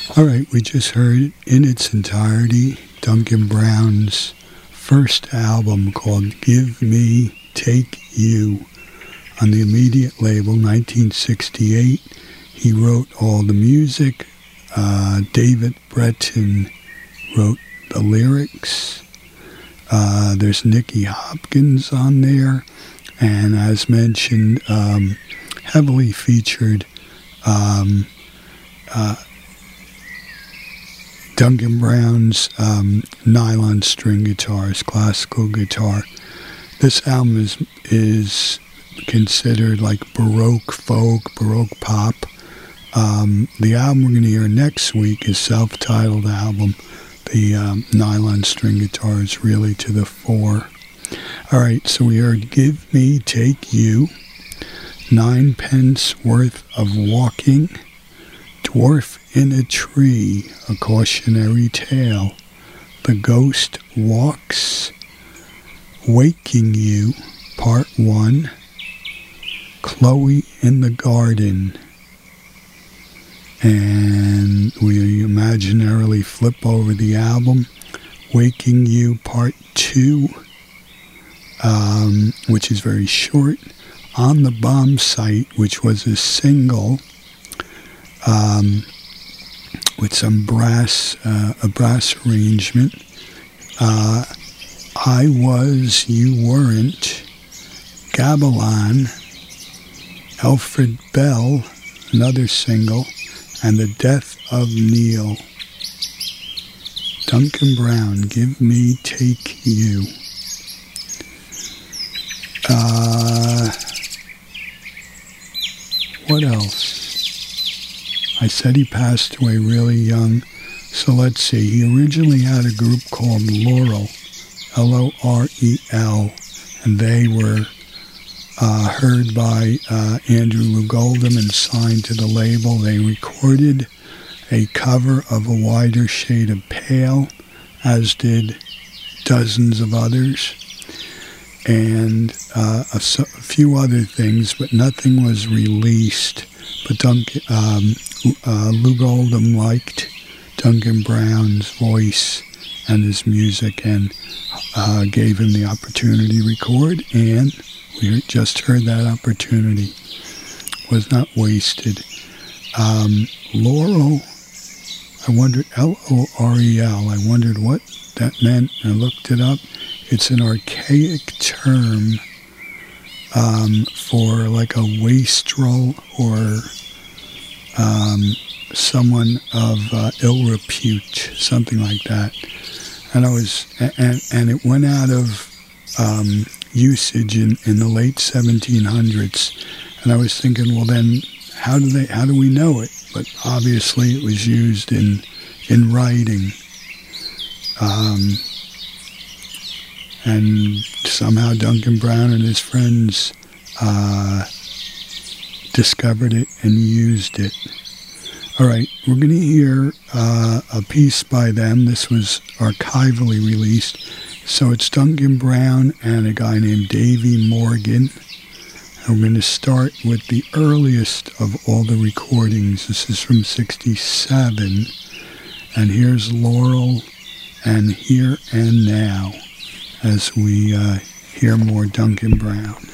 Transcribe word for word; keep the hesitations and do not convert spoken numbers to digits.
All right, we just heard in its entirety Duncan Brown's first album called Give Me, Take You on the Immediate label, nineteen sixty-eight. He wrote all the music. Uh, David Breton wrote the lyrics. Uh, there's Nicky Hopkins on there. And as mentioned, um, heavily featured um, uh, Duncan Brown's um, nylon string guitars, classical guitar. This album is is considered like Baroque folk, Baroque pop. Um, the album we're going to hear next week is self-titled album. The um, nylon string guitar is really to the fore. All right, so we heard Give Me, Take You, Ninepence Worth of Walking, Dwarf in a Tree, A Cautionary Tale, The Ghost Walks, Waking You, Part one, Chloe in the Garden. And we imaginarily flip over the album, Waking You, Part two, um, which is very short, On the Bomb Site, which was a single um, with some brass, uh, a brass arrangement. Uh, I Was, You Weren't, Gavilan, Alfred Bell, another single, and The Death of Neil. Duncan Brown, Give Me, Take You. Uh, what else? I said he passed away really young, so let's see. He originally had a group called Laurel, L O R E L, and they were uh, heard by uh, Andrew Loog Oldham and signed to the label. They recorded a cover of A Wider Shade of Pale, as did dozens of others, and uh, a, a few other things, but nothing was released. But Duncan, um, uh, Loog Oldham liked Duncan Brown's voice and his music and uh, gave him the opportunity to record, and we just heard that opportunity was not wasted. Um, Laurel, I wondered, L O R E L, I wondered what that meant. I looked it up. It's an archaic term um, for like a wastrel or um, someone of uh, ill repute, something like that. And I was, and, and it went out of um, usage in, in the late seventeen hundreds. And I was thinking, well, then how do they? How do we know it? But obviously, it was used in in writing, um, and somehow Duncan Brown and his friends uh, discovered it and used it. All right, we're going to hear uh, a piece by them. This was archivally released. So it's Duncan Brown and a guy named Davy Morgan. And we're going to start with the earliest of all the recordings. This is from sixty-seven. And here's Laurel and Here and Now as we uh, hear more Duncan Brown.